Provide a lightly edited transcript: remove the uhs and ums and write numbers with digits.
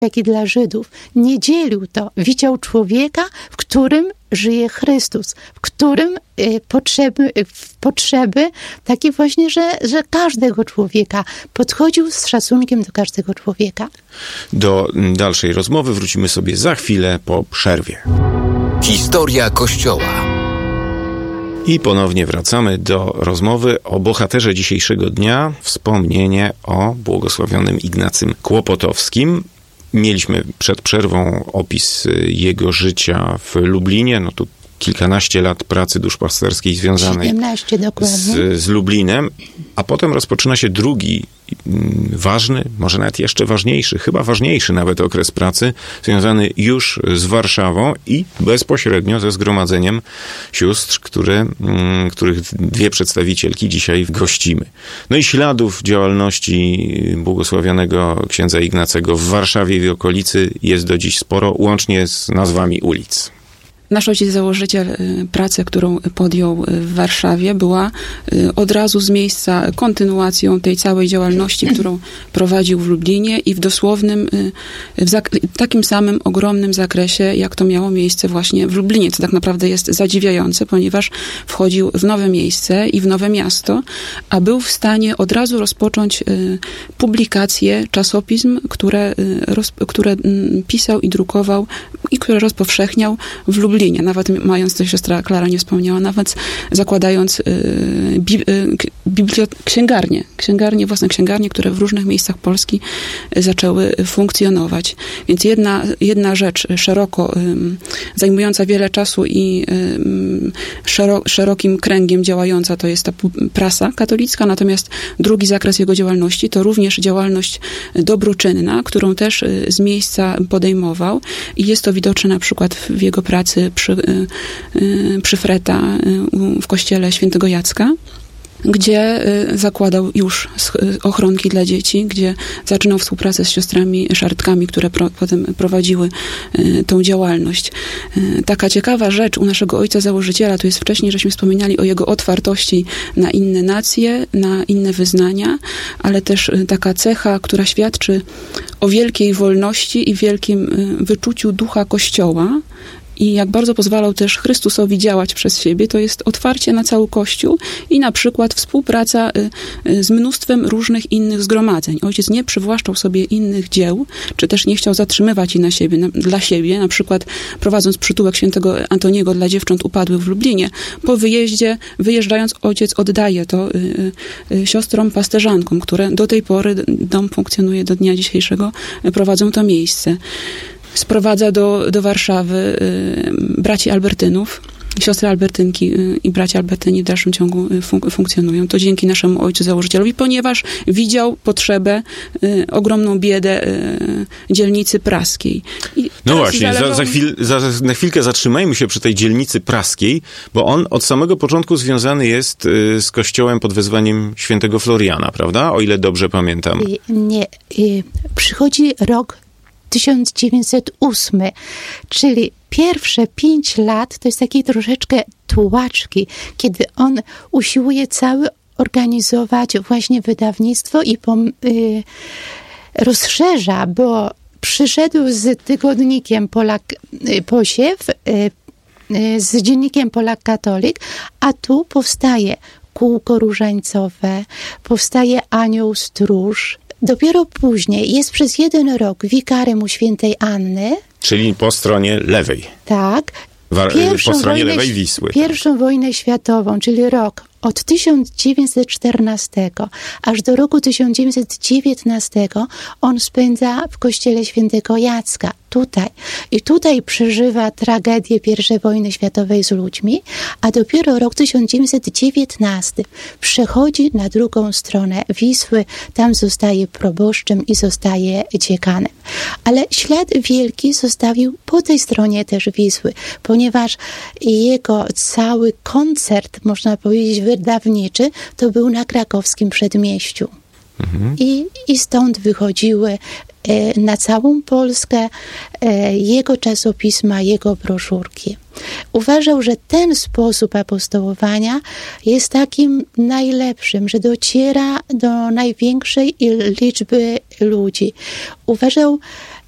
jak i dla Żydów. Nie dzielił to. Widział człowieka, w którym żyje Chrystus, w którym potrzeby takie właśnie, że każdego człowieka podchodził z szacunkiem do każdego człowieka. Do dalszej rozmowy wrócimy sobie za chwilę po przerwie. Historia Kościoła. I ponownie wracamy do rozmowy o bohaterze dzisiejszego dnia, wspomnienie o błogosławionym Ignacym Kłopotowskim. Mieliśmy przed przerwą opis jego życia w Lublinie, no tu kilkanaście lat pracy duszpasterskiej związanej 17 dokładnie. z Lublinem, a potem rozpoczyna się drugi ważny, może nawet jeszcze ważniejszy, chyba ważniejszy nawet okres pracy, związany już z Warszawą i bezpośrednio ze zgromadzeniem sióstr, których dwie przedstawicielki dzisiaj gościmy. No i śladów działalności błogosławionego księdza Ignacego w Warszawie i w okolicy jest do dziś sporo, łącznie z nazwami ulic. Nasz ojciec założyciel, pracę, którą podjął w Warszawie, była od razu z miejsca kontynuacją tej całej działalności, którą prowadził w Lublinie i w dosłownym, takim samym ogromnym zakresie, jak to miało miejsce właśnie w Lublinie, co tak naprawdę jest zadziwiające, ponieważ wchodził w nowe miejsce i w nowe miasto, a był w stanie od razu rozpocząć publikacje czasopism, które pisał i drukował i które rozpowszechniał w Lublinie. Nawet mając, to siostra Klara nie wspomniała, nawet zakładając własne księgarnie, które w różnych miejscach Polski zaczęły funkcjonować. Więc jedna rzecz szeroko zajmująca wiele czasu i szerokim kręgiem działająca to jest ta prasa katolicka, natomiast drugi zakres jego działalności to również działalność dobroczynna, którą też z miejsca podejmował i jest to widoczne na przykład w jego pracy przy Freta w kościele świętego Jacka, gdzie zakładał już ochronki dla dzieci, gdzie zaczynał współpracę z siostrami Szartkami, które potem prowadziły tą działalność. Taka ciekawa rzecz u naszego ojca założyciela, to jest wcześniej, żeśmy wspominali o jego otwartości na inne nacje, na inne wyznania, ale też taka cecha, która świadczy o wielkiej wolności i wielkim wyczuciu ducha Kościoła, i jak bardzo pozwalał też Chrystusowi działać przez siebie, to jest otwarcie na cały Kościół i na przykład współpraca z mnóstwem różnych innych zgromadzeń. Ojciec nie przywłaszczał sobie innych dzieł, czy też nie chciał zatrzymywać ich dla siebie, na przykład prowadząc przytułek świętego Antoniego dla dziewcząt upadłych w Lublinie. Po wyjeżdżając, ojciec oddaje to siostrom pasterzankom, które do tej pory, dom funkcjonuje do dnia dzisiejszego, prowadzą to miejsce. Sprowadza do Warszawy braci Albertynów, siostry Albertynki i bracia Albertyni w dalszym ciągu funkcjonują. To dzięki naszemu ojcu założycielowi, ponieważ widział potrzebę, ogromną biedę dzielnicy praskiej. No właśnie, na chwilkę zatrzymajmy się przy tej dzielnicy praskiej, bo on od samego początku związany jest z kościołem pod wezwaniem świętego Floriana, prawda? O ile dobrze pamiętam. Nie. Przychodzi rok 1908, czyli pierwsze 5 lat to jest takiej troszeczkę tułaczki, kiedy on usiłuje organizować właśnie wydawnictwo i rozszerza, bo przyszedł z tygodnikiem Posiew, z dziennikiem Polak Katolik, a tu powstaje Kółko Różańcowe, powstaje Anioł Stróż. Dopiero później jest przez 1 rok wikarym u świętej Anny. Czyli po stronie lewej. Tak. Po stronie lewej Wisły. Pierwszą wojnę światową, czyli rok od 1914 aż do roku 1919 on spędza w kościele świętego Jacka, tutaj. I tutaj przeżywa tragedię I wojny światowej z ludźmi, a dopiero rok 1919 przechodzi na drugą stronę Wisły, tam zostaje proboszczem i zostaje dziekanem. Ale ślad wielki zostawił po tej stronie też Wisły, ponieważ jego cały koncert, można powiedzieć, wydawniczy, to był na krakowskim przedmieściu. I stąd wychodziły na całą Polskę jego czasopisma, jego broszurki. Uważał, że ten sposób apostołowania jest takim najlepszym, że dociera do największej liczby ludzi. Uważał,